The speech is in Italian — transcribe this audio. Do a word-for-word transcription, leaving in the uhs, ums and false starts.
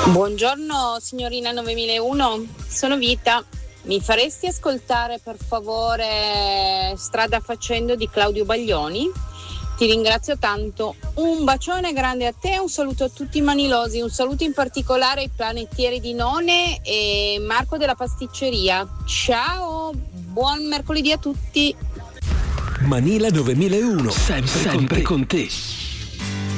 Buongiorno signorina novemilauno, sono Vita. Mi faresti ascoltare per favore Strada facendo di Claudio Baglioni? Ti ringrazio tanto. Un bacione grande a te, un saluto a tutti i manilosi, un saluto in particolare ai planettieri di None e Marco della pasticceria. Ciao, buon mercoledì a tutti. Manila novemilauno, sempre, sempre con te. Con te.